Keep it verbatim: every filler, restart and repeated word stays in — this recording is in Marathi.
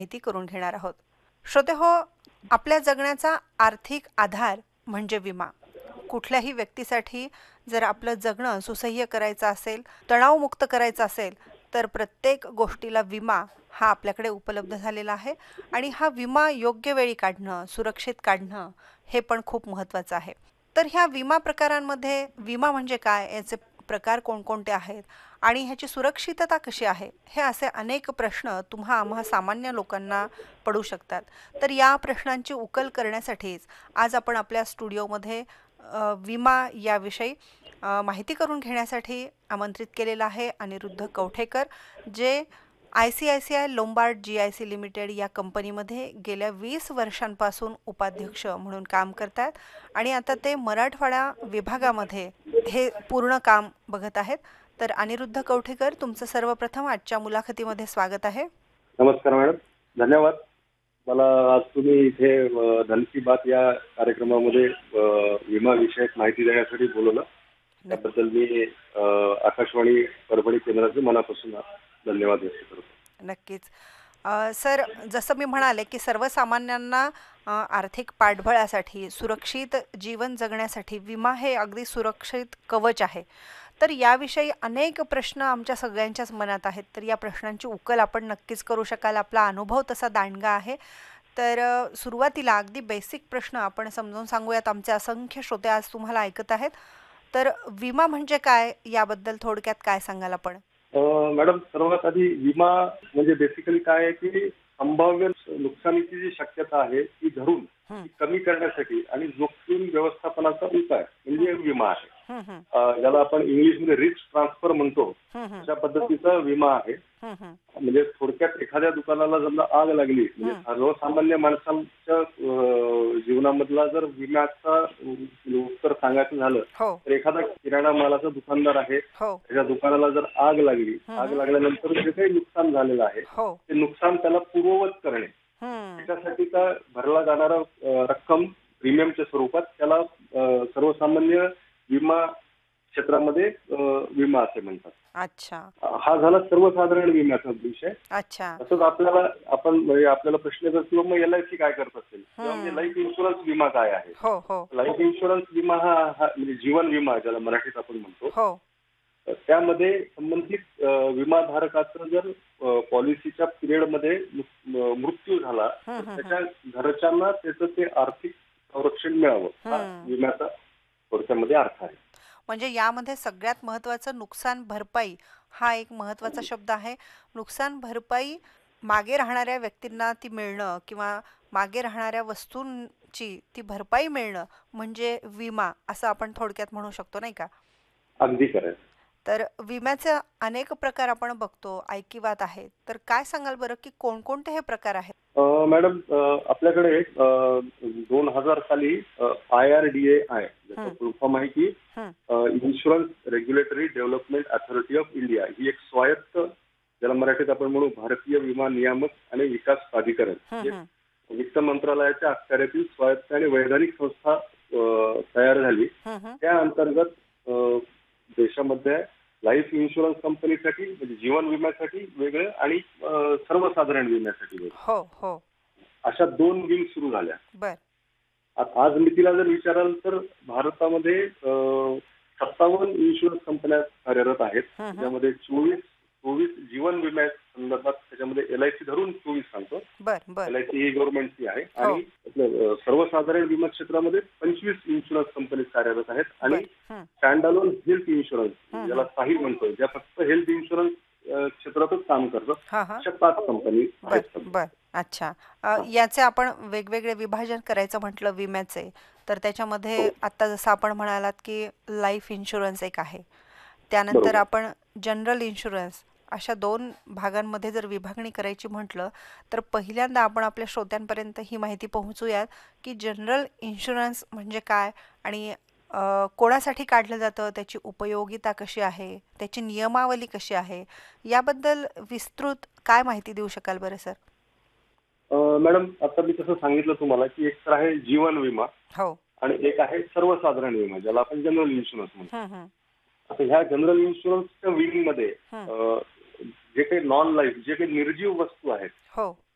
माहिती करून घेणार आहोत. श्रोते हो, आपल्या जगण्याचा आर्थिक आधार म्हणजे विमा. कुठल्याही व्यक्तीसाठी जर आपलं जगणं सुसह्य करायचं असेल, तणावमुक्त करायचं असेल, तर प्रत्येक गोष्टीला विमा हा आपल्याकडे उपलब्ध झालेला आहे आणि हा विमा योग्य वेळी काढणं, सुरक्षित काढणं हे पण खूप महत्त्वाचं आहे. तर ह्या विमा प्रकारांमध्ये विमा म्हणजे काय, याचे प्रकार कोणकोणते आहेत आणि ह्याची सुरक्षितता कशी आहे, हे असे अनेक प्रश्न तुम्हा आम्हा सामान्य लोकांना पडू शकतात. तर या प्रश्नांची उकल करण्यासाठीच आज आपण आपल्या स्टुडिओमध्ये अ, विमा याविषयी अ, माहिती करून घेण्यासाठी आमंत्रित केलेलं आहे अनिरुद्ध कवठेकर, जे I C I C I Lombard G I C limited या कंपनीमध्ये गेल्या वीस वर्षांपासून उपाध्यक्ष म्हणून काम करतात आणि आता ते मराठवाडा विभागामध्ये हे पूर्ण काम बघत आहेत. तर अनिरुद्ध कवठेकर, तुमचं सर्वप्रथम आजच्या मुलाखतीमध्ये स्वागत आहे. नमस्कार मॅडम, धन्यवाद. मला आज तुम्ही इथे अ, धन की बात या कार्यक्रमामध्ये अ, विमा विषयक माहिती देण्यासाठी बोलवलं. त्याबद्दल मी अ, आकाशवाणी परभणी केंद्राचे मनापासून धन्यवाद व्यक्त करतो. नक्कीच. अ, सर, जसं मी म्हणाले की सर्वसामान्यांना अ, आर्थिक पाठबळासाठी, सुरक्षित जीवन जगण्यासाठी विमा हे अगदी सुरक्षित कवच आहे. तर याविषयी अनेक प्रश्न आमच्या सगळ्यांच्याच मनात आहेत. तर या प्रश्नांची उकल आपण नक्कीच करू शकाल. आपला अनुभव तसा दांडगा आहे. तर अ, सुरुवातीला अगदी बेसिक प्रश्न आपण समजावून सांगूयात. आमचे असंख्य श्रोते आज तुम्हाला ऐकत आहेत. तर विमा म्हणजे काय, याबद्दल थोडक्यात काय सांगाल आपण? अ, मॅडम, सर्वात आधी विमा म्हणजे बेसिकली काय आहे की संभाव्य नुकसानीची जी शक्यता आहे ती धरून हं, ती कमी करण्यासाठी आणि जोखीम व्यवस्थापनाचा उपाय म्हणजे विमा आहे. हं, हं, अ, ज्याला आपण इंग्लिशमध्ये रिस्क ट्रान्सफर म्हणतो, हं, हं, अशा पद्धतीचा विमा आहे. हं, हं, म्हणजे थोडक्यात एखाद्या दुकानाला समजा आग लागली, म्हणजे हं. सर्वसामान्य माणसांच्या अ, जीवनामधला जर विम्याचा अ, उत्तर सांगायचं झालं, हो, तर एखादा किराणा मालाचा दुकानदार आहे, हो. त्याच्या दुकानाला जर आग लागली, हं, आग हं. लागल्यानंतर जे काही नुकसान झालेलं आहे हो. ते नुकसान त्याला पूर्ववत करणे, हं. त्याच्यासाठीचा भरला जाणारा अ, रक्कम प्रीमियमच्या स्वरूपात त्याला अ, सर्वसामान्य विमा क्षेत्रामध्ये अ, विमा असे म्हणतात. अच्छा, हा झाला सर्वसाधारण विम्याचा विषय. अच्छा. तसंच आपल्याला आपण म्हणजे आपल्याला प्रश्न जर किंवा मग एल आय सी काय करत असेल किंवा म्हणजे हं. लाईफ इन्शुरन्स विमा काय आहे. हो, हो, लाईफ इन्शुरन्स विमा हा हा म्हणजे जीवन विमा ज्याला मराठीत आपण म्हणतो. हो. तर त्यामध्ये संबंधित अ, विमाधारकाचा जर पॉलिसीच्या पिरियडमध्ये मृत्यू झाला हं, तर हं, हं. त्याच्या घरच्यांना त्याचं ते आर्थिक संरक्षण मिळावं, हा हं. विम्याचा थोडक्यामध्ये अर्थ आहे. म्हणजे यामध्ये सगळ्यात महत्त्वाचं नुकसान भरपाई हा एक महत्त्वाचा शब्द आहे. नुकसान भरपाई मागे राहणाऱ्या व्यक्तींना ती मिळणं किंवा मागे राहणाऱ्या वस्तूंची ती भरपाई मिळणं म्हणजे विमा, असं आपण थोडक्यात म्हणू शकतो, नाही का? अगदी खरं. तर विम्याचे अनेक प्रकार आपण बघतो, ऐकिवात आहेत. तर काय सांगाल बरं की कोणकोणते हे प्रकार आहेत? अ, मॅडम, अ, आपल्याकडे अ, दोन हजार साली आय आर डी ए आहे, ज्याचा हं, फुल फॉर्म आहे की हं, insurance regulatory development authority of India. ही एक स्वायत्त, ज्याला मराठीत आपण म्हणू भारतीय विमा नियामक आणि विकास प्राधिकरण, हं, ही हं, वित्त मंत्रालयाच्या अखत्यारीतील स्वायत्त आणि वैधानिक संस्था अ, तयार झाली. हं, हं. त्या अंतर्गत अ, देशामध्ये लाईफ इन्शुरन्स कंपनीसाठी म्हणजे जीवन विम्यासाठी वेगळं आणि अ, सर्वसाधारण विम्यासाठी वेगळं, हो, हो. अशा दोन विंग सुरू झाल्या. बर. आ- आज मी तिला जर विचाराल तर भारतामध्ये अ, सत्तावन्न इन्शुरन्स कंपन्या कार्यरत आहेत. हं, हं. त्याच्यामध्ये चोवीस चोवीस जीवन विम्या संदर्भात, त्याच्यामध्ये एल आय सी धरून चोवीस सांगतो. बर, बर. एल आय सी ही गव्हर्नमेंटची आहे हो. आणि आपलं, अ, सर्वसाधारण विमा क्षेत्रामध्ये पंचवीस इन्शुरन्स कंपनी कार्यरत आहेत आणि बर. हं, स्टँड अलोन हेल्थ इन्शुरन्स, हं, ज्याला हं. साहिल म्हणतो, ज्या फक्त हेल्थ इन्शुरन्स अ, क्षेत्रातच काम करतात, हां, हां. अशा पाच कंपनी बर, आहेत सध्या. बर. अच्छा. अ, हा. याचे आपण वेगवेगळे विभाजन करायचं म्हटलं विम्याचे, तर त्याच्यामध्ये हो, आता जसं आपण म्हणालात की लाईफ इन्शुरन्स एक आहे. त्यानंतर बरोबर. आपण जनरल इन्शुरन्स, अशा दोन भागांमध्ये जर विभागणी करायची म्हटलं, तर पहिल्यांदा आपण आपल्या श्रोत्यांपर्यंत ही माहिती पोहोचूयात की जनरल इन्शुरन्स म्हणजे काय आणि अ, कोणासाठी काढलं जातं, त्याची उपयोगिता कशी आहे, त्याची नियमावली कशी आहे, याबद्दल विस्तृत काय माहिती देऊ शकाल बरं सर? अ, मॅडम, आता मी तसं सांगितलं तुम्हाला की एक तर आहे जीवन विमा हो. आणि एक आहे सर्वसाधारण विमा, ज्याला आपण जनरल इन्शुरन्स म्हणतो. हं, हं, आता ह्या जनरल इन्शुरन्सच्या विंग मध्ये हं. अ, जे काही नॉन लाईफ, जे काही निर्जीव वस्तू आहेत, हो.